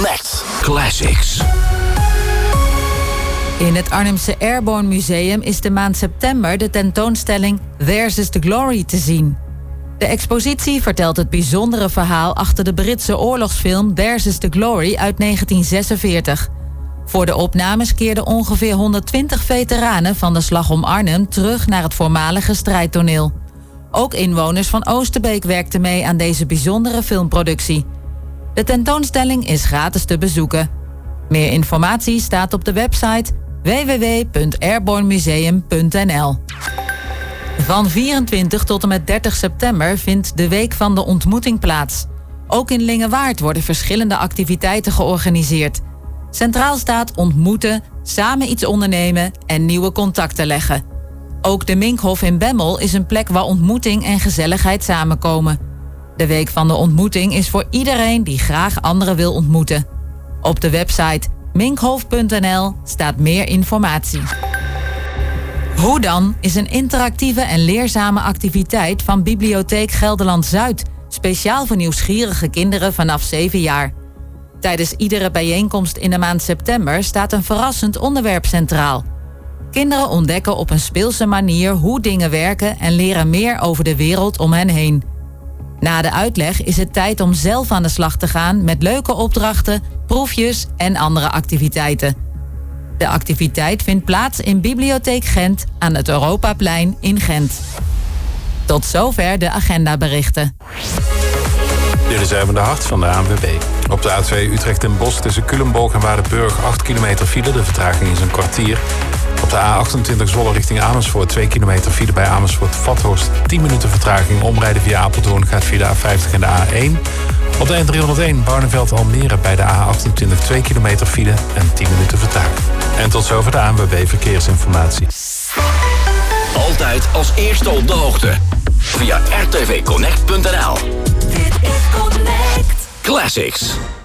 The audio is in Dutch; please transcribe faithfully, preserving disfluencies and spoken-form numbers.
Connect Classics. In het Arnhemse Airborne Museum is de maand september de tentoonstelling Theirs is the Glory te zien. De expositie vertelt het bijzondere verhaal achter de Britse oorlogsfilm Theirs is the Glory uit negentien zesenveertig. Voor de opnames keerden ongeveer honderdtwintig veteranen van de Slag om Arnhem terug naar het voormalige strijdtoneel. Ook inwoners van Oosterbeek werkten mee aan deze bijzondere filmproductie. De tentoonstelling is gratis te bezoeken. Meer informatie staat op de website w w w punt airbornemuseum punt n l. Van vierentwintig tot en met dertig september vindt de Week van de Ontmoeting plaats. Ook in Lingewaard worden verschillende activiteiten georganiseerd. Centraal staat ontmoeten, samen iets ondernemen en nieuwe contacten leggen. Ook de Minkhof in Bemmel is een plek waar ontmoeting en gezelligheid samenkomen. De Week van de Ontmoeting is voor iedereen die graag anderen wil ontmoeten. Op de website minkhof punt n l staat meer informatie. Hoe dan is een interactieve en leerzame activiteit van Bibliotheek Gelderland-Zuid, speciaal voor nieuwsgierige kinderen vanaf zeven jaar. Tijdens iedere bijeenkomst in de maand september staat een verrassend onderwerp centraal. Kinderen ontdekken op een speelse manier hoe dingen werken en leren meer over de wereld om hen heen. Na de uitleg is het tijd om zelf aan de slag te gaan met leuke opdrachten, proefjes en andere activiteiten. De activiteit vindt plaats in Bibliotheek Gent aan het Europaplein in Gent. Tot zover de agendaberichten. Dit is even de hart van de A N W B. Op de A twee Utrecht en Bosch tussen Culemborg en Waardenburg acht kilometer file. De vertraging is een kwartier. Op de A achtentwintig Zwolle richting Amersfoort twee kilometer file bij Amersfoort-Vathorst. tien minuten vertraging. Omrijden via Apeldoorn gaat via de A vijftig en de A één. Op de N driehonderdéén Barneveld-Almere bij de A achtentwintig twee kilometer file en tien minuten vertraging. En tot zover de A N W B Verkeersinformatie. Altijd als eerste op de hoogte. Via r t v connect punt n l. Dit is Connect Classics.